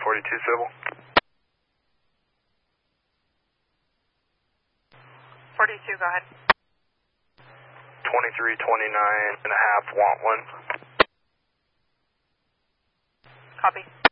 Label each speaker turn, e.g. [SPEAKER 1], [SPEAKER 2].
[SPEAKER 1] 42 civil.
[SPEAKER 2] 42, go ahead.
[SPEAKER 1] 2329 and a half, want one.
[SPEAKER 2] Copy.